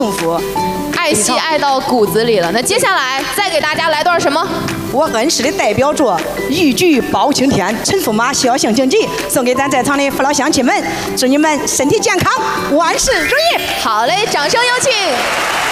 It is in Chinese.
幸福。 爱戏爱到骨子里了。那接下来再给大家来段什么？ 我恩师的代表作《豫剧包青天》，陈驸马肖像竞技，送给咱在场的父老乡亲们，祝你们身体健康，万事如意。 好嘞，掌声有请。